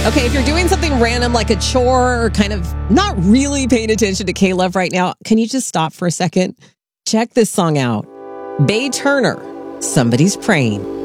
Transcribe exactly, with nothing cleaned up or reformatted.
Okay, if you're doing something random like a chore or kind of not really paying attention to K-Love right now, can you just stop for a second? Check this song out. Bay Turner, Somebody's Praying.